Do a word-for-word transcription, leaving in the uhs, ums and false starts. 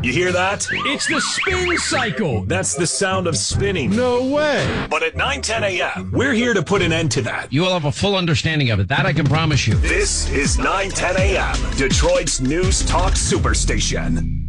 You hear that? It's the spin cycle. That's the sound of spinning. No way. But at nine ten a.m., we're here to put an end to that. You will have a full understanding of it. That I can promise you. This is nine ten a.m., Detroit's News Talk Superstation.